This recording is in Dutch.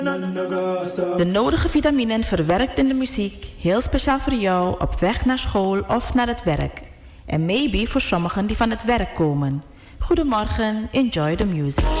De nodige vitaminen verwerkt in de muziek, heel speciaal voor jou op weg naar school of naar het werk. En maybe voor sommigen die van het werk komen. Goedemorgen, enjoy the music.